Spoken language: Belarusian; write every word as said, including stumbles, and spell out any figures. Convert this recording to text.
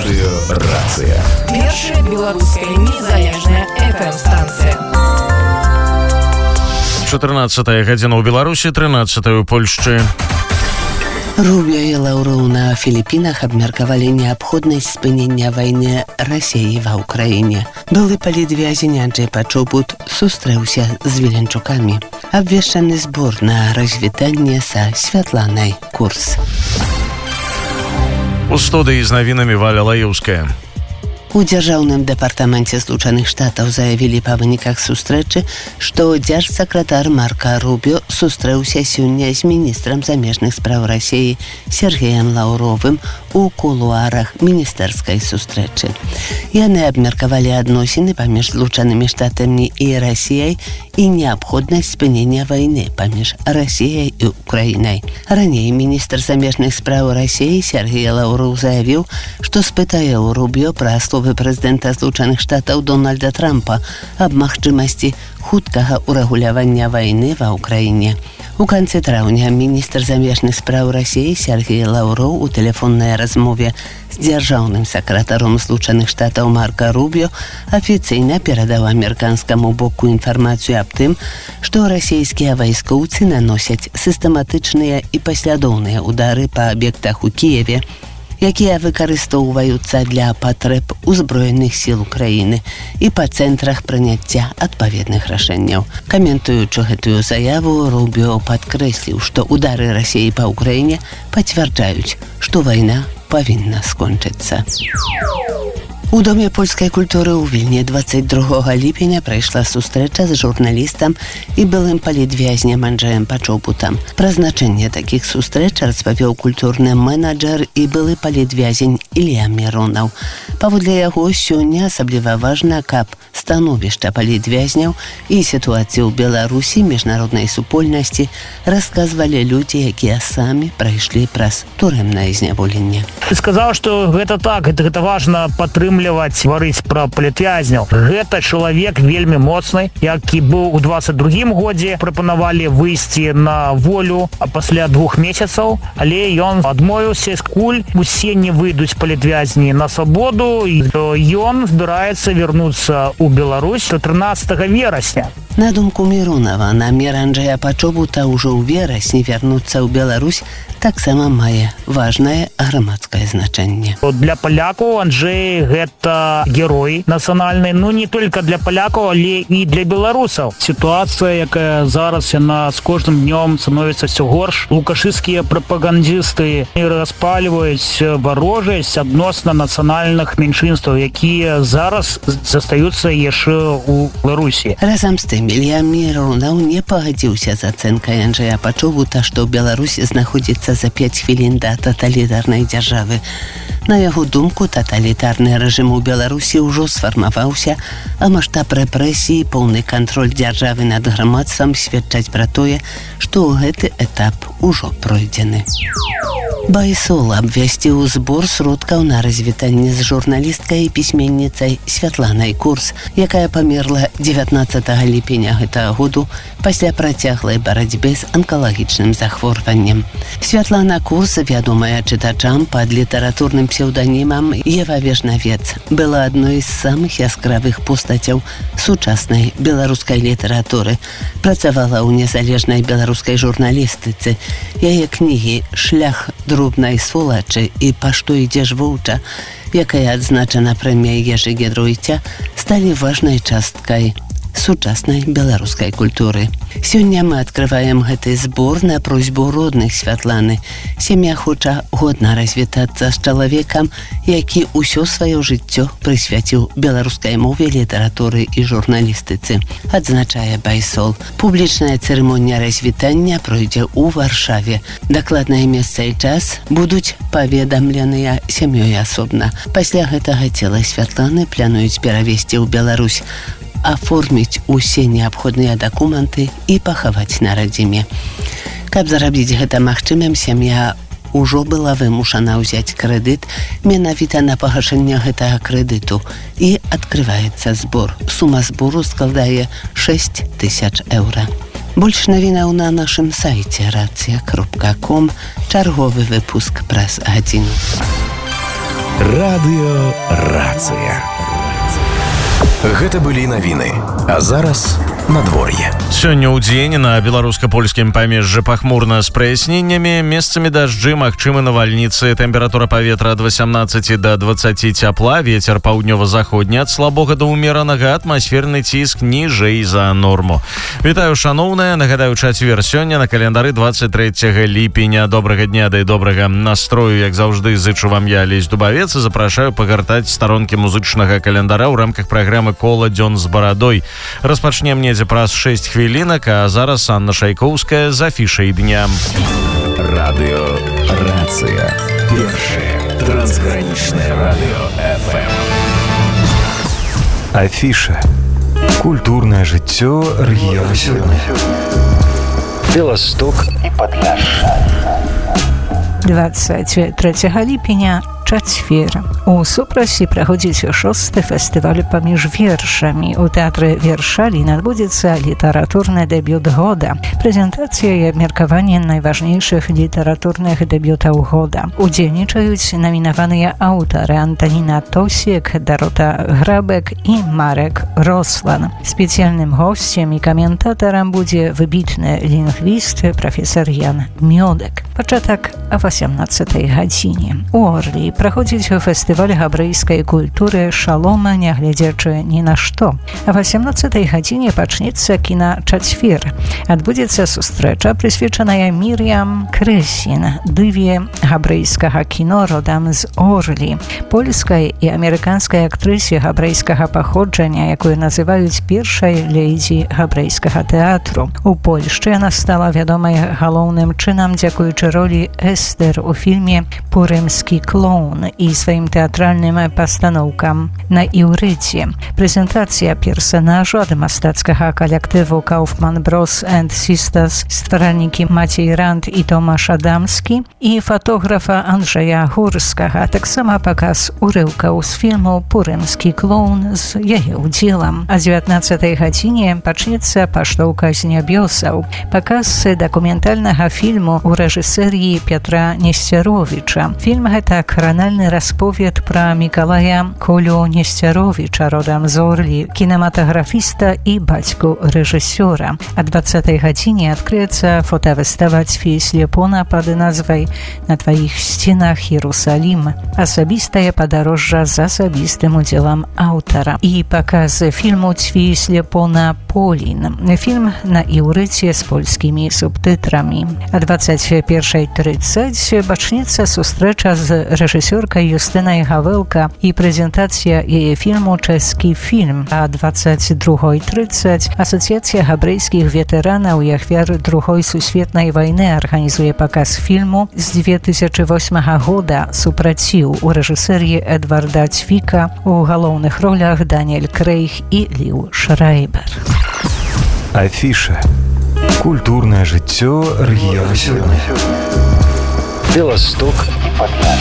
Радыё «Рацыя». Першая беларуская незалежная эф эм-станцыя. чатырнаццатая гадзіна ў Беларусі, трынаццатая ў Польшчы. Рубіо і Лаўроў на Філіпінах абмеркавалі неабходнасць спынення вайны Расіі ва ўкраіне. Былы палітвязень Анджэй Пачобут сустрэўся з Віленчукамі. Абвешчаны збор на развітанне са Святланай Курс. У студыі з навінамі Валя Лаеўская. У дзяржаўным дэпартаменце Злучаных Штатаў заявілі па выніках сустрэчы, што дзяржсакратар Марка Рубіо сустрэўся сёння з міністрам замежных спраў Расіі Сергеем Лаўровым у кулуарах міністэрскай сустрэчы. Яны абмеркавалі адносіны паміж Злучанымі Штатамі і Расіяй і неабходнасць спынення вайны паміж Расіяй і Украінай. Раней міністр замежных спраў Расіі Сергей Лаўроў заявіў, што спытае ў Рубіо пра словы прэзідэнта Злучаных Штатаў Дональда Трампа аб магчымасці хуткага ўрэгулявання вайны ва ўкраіне. У канцы траўня міністр замежных спраў Расіі Сергей Лаўроў у тэлефоннай размове з дзяржаўным сакратаром Злучаных Штатаў Марка Рубіо афіцыйна перадаў амерыканскаму боку інфармацыю аб тым, што расійскія вайскоўцы наносяць сістэматычныя і паслядоўныя ўдары па аб'ектах у Кіеве, якія выкарыстоўваюцца для патрэб узброеных сіл Украіны і па цэнтрах прыняцця адпаведных рашэнняў. Каментуючы гэтую заяву, Рубіо падкрэсліў, што ўдары Расіі па Ўкраіне пацвярджаюць, што вайна павінна скончыцца. У Доме польскай культуры ў Вільні дваццаць другога ліпеня прайшла сустрэча з журналістам і былым палітвязням Анджэем Пачобутам. Пра значэнне такіх сустрэч распавёў культурны менеджер і былы палітвязень Ілля Міронаў. Паводле яго, сёння асабліва важна, каб становішча палітвязняў і сітуацыю ў Беларусі міжнароднай супольнасці расказвалі людзі, якія самі прайшлі праз турэмнае зняволенне. Ты сказаў, што гэта так, гэта, гэта важна падтрымліваць, гаварыць пра палітвязняў. Гэта чалавек вельмі моцны, які быў у дваццаць другім годзе, прапанавалі выйсці на волю, а пасля двух месяцаў, але ён адмовіўся, скуль усе не выйдуць палітвязні на свабоду, і ён збіраецца вярнуцца ў Беларусь трынаццатага верасня. На думку Міронава, намер Анджэя Пачобута ўжо ў верасні вярнуцца ў Беларусь таксама мае важнае грамадскае значэнне. Для палякаў Анджэй гэта герой нацыянальны, ну не толькі для палякаў, але і для беларусаў. Сітуацыя, якая зараз яна з кожным днём становіцца ўсё горш. Лукашысцкія прапагандысты распальваюць варожасць адносна нацыянальных меншынстваў, якія зараз застаюцца яшчэ ў Беларусі. Разам з тым, Ілля Міронаў не пагадзіўся з ацэнкай Анджэя Пачобута, што Беларусь знаходзіцца за пяць хвілін да таталітарнай дзяржавы. На яго думку, таталітарны рэжым у Беларусі ўжо сфармаваўся, а маштаб рэпрэсій, поўны кантроль дзяржавы над грамадствам сведчаць пра тое, што гэты этап ужо пройдзены. Байсол абвясціў збор сродкаў на развітанне з журналісткай і пісьменніцай Святланай Курс, якая памерла дзевятнаццатага ліпеня гэтага году пасля працяглай барацьбы з анкалагічным захворваннем. Святлана Курс, вядомая чытачам пад літаратурным псеўданімам Ева Вежнавец, была адной з самых яскравых постацяў сучаснай беларускай літаратуры. Працавала ў незалежнай беларускай журналістыцы. Яе кнігі «Шлях дробнай сволачы» і «Па што ідзеш воўча», якая адзначана прэміяй Ежы Гедройця, сталі важнай часткай сучаснай беларускай культуры. Сёння мы адкрываем гэты збор на просьбу родных Святланы. Сям'я хоча годна развітацца з чалавекам, які ўсё сваё жыццё прысвяціў беларускай мове, літаратуры і журналістыцы, адзначае Байсол. Публічная цырымонія развітання пройдзе ў Варшаве. Дакладнае месца і час будуць паведамленыя сям'ёй асобна. Пасля гэтага цела Святланы плануюць перавесці ў Беларусь, аформіць усе неабходныя дакументы і пахаваць на радзіме. Каб зарабіць гэта магчымым, сям'я ўжо была вымушана ўзяць крэдыт менавіта на пагашэнне гэтага крэдыту, і адкрываецца збор. Сума збору складае шэсць тысяч еўра. Больш навінаў на нашым сайце рацыя кропка ком. Чарговы выпуск праз гадзіну. Радыёрацыя. Гэта былі навіны. А зараз надвор'е. Сёння ў дзень на беларуска-польскім памежжы пахмурна з праясненнямі, месцамі дажджы, магчымы навальніцы, тэмпература паветра ад васямнаццаці да дваццаці цяпла, вецер паўднёва-заходні ад слабога да ўмеранага, атмасферны ціск ніжэй за норму. Вітаю, шаноўныя, нагадаю, чацвер сёння на календары дваццаць трэцяга ліпеня. Добрага дня, да і добрага настрою, як заўжды, зычу вам я, Алесь Дубавец, і запрашаю пагартаць старонкі музычнага календара ў рамках праграмы «Кола дзён з барадой». Распачнем недзе праз шэсць хвілінак, а зараз Анна Шайкоўская з афішай дня. Радыёрацыя. Першае трансгранічнае радыё эф эм. Афіша. Культурнае жыццё рэгіёну сёння. Беласток і Падляшша. дваццаць трэцяга ліпеня чацвер. У Супрасе праходзіць шосты фестываль паміж вершамі. У тэатры Вершалін адбудзецца літаратурны дэбют года. Прэзентацыя і абмеркаванне найважнейшых літаратурных дэбютаў года. Удзельнічаюць намінаваныя аўтары Антаніна Тосік, Дарота Грабек і Марек Рослан. Спецыяльным госцем і каментатарам будзе выбітны лінгвіст прафесар Ян Мёдак. Пачатак о васямнаццатай гадзіне. У Орлі праходзіць фестываль габрэйскай культуры «Шалома, нягледзячы ні на што». А васямнаццатай гадзіне пачнецца кіначацвер. Адбудзецца сустрэча, прысвечаная Мір'ям Крэсін, дыве габрэйскага кіно родам з Орлі, польскай і амерыканскай актрысе габрэйскага паходжання, якую называюць першай леідзі габрэйскага тэатру. У Польшчы яна стала вядомай галоўным чынам дзякуючы ролі Эстер у фільме «Пурымскі клоун» і сваім тэатральным пастаноўкам на іўрыце. Прэзентацыя персанажу ад мастацкага калектыву «Kaufman Bros and Sisters», стваральнікі Мацей Ранд і Томаш Адамскі і фотографа Анджэя Гурскага, таксама паказ урыўкаў з фільму «Пурымскі клоун» з яе ўдзелам. А дзевятнаццатай гадзіне пачнецца «Паштоўка з нябёсаў», паказ дакументальнага фільму ў рэжысэріі Пятра Несцяровіча. Фільм гэта кранальны расповед пра Мікалая Колю Несцяровіча, родам з Орлі, кінематаграфіста і бацьку рэжысёра. А дваццатай гадзіне адкрыецца фотавыстава Цвей Слепона пад назвай «На тваіх сценах Іерусалім». Асабістае падарожжа з асабістым удзелам аўтара. І паказ фільму Цвей Слепона «Полін». Фільм на іўрыце з польскімі субтытрамі. А дваццаць першай трыццаць пачнецца сустрэча з рэжысёркай Юстынай Гавэлка і прэзентацыя яе фільму «Чэшскі фільм». А дваццаць другой трыццаць Асацыяцыя габрэйскіх ветэранаў і ахвяр другой сусветнай вайны арганізуе паказ фільму з дзве тысячы восьмага года «Супраціў» у рэжысэріі Эдварда Цвіка, у галоўных ролях Даніэль Крэйг і Ліў Шрайбер. Афіша. Культурнае жыццё рэгіёну сёння. Беласток і Падляшша.